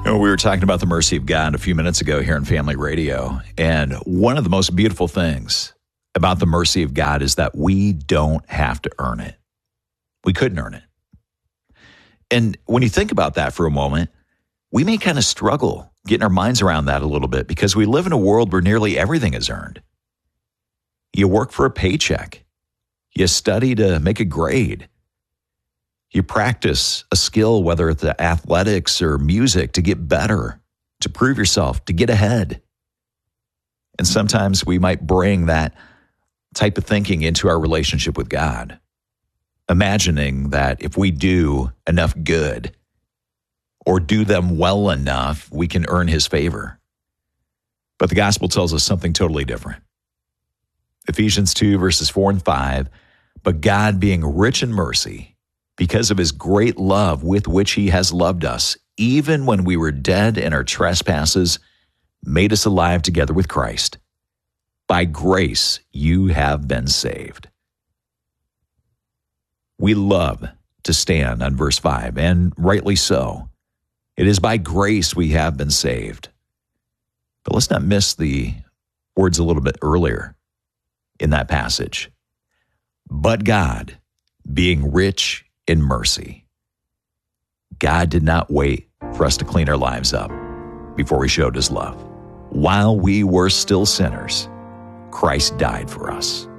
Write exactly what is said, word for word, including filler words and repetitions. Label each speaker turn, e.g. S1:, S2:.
S1: You know, we were talking about the mercy of God a few minutes ago here on Family Radio, and one of the most beautiful things about the mercy of God is that we don't have to earn it. We couldn't earn it. And when you think about that for a moment, we may kind of struggle getting our minds around that a little bit because we live in a world where nearly everything is earned. You work for a paycheck. You study to make a grade. You practice a skill, whether it's athletics or music, to get better, to prove yourself, to get ahead. And sometimes we might bring that type of thinking into our relationship with God, imagining that if we do enough good or do them well enough, we can earn his favor. But the gospel tells us something totally different. Ephesians two, verses four and five, but God being rich in mercy, because of his great love with which he has loved us, even when we were dead in our trespasses, made us alive together with Christ. By grace you have been saved. We love to stand on verse five, and rightly so. It is by grace we have been saved. But let's not miss the words a little bit earlier in that passage. But God, being rich in mercy. God did not wait for us to clean our lives up before he showed his love. While we were still sinners, Christ died for us.